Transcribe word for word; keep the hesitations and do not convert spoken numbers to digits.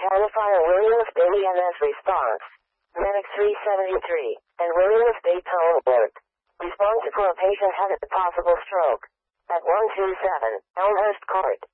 Identify a Williams Bay E M S response. Medic three seventy-three, and Williams Bay tone alert. Responsive for a patient having a possible stroke. At one two seven, Elmhurst Court.